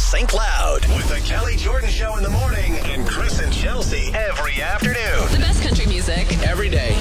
St. Cloud. With the Kelly Jordan Show in the morning and Chris and Chelsea every afternoon. The best country music. Every day.